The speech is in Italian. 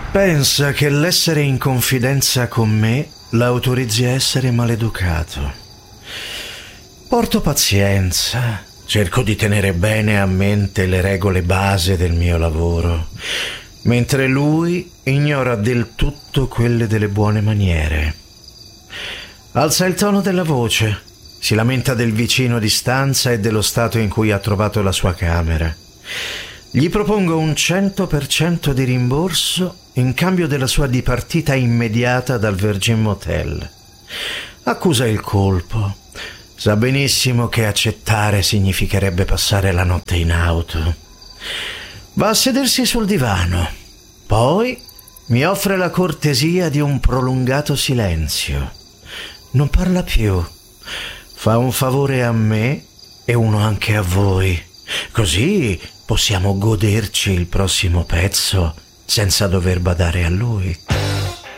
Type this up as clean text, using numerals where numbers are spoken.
Pensa che l'essere in confidenza con me l'autorizzi a essere maleducato. Porto pazienza, cerco di tenere bene a mente le regole base del mio lavoro, mentre lui ignora del tutto quelle delle buone maniere. Alza il tono della voce, si lamenta del vicino di stanza e dello stato in cui ha trovato la sua camera. Gli propongo un 100% di rimborso in cambio della sua dipartita immediata dal Virgin Motel. Accusa il colpo. Sa benissimo che accettare significherebbe passare la notte in auto. Va a sedersi sul divano. Poi mi offre la cortesia di un prolungato silenzio. Non parla più. Fa un favore a me e uno anche a voi. Così possiamo goderci il prossimo pezzo senza dover badare a lui.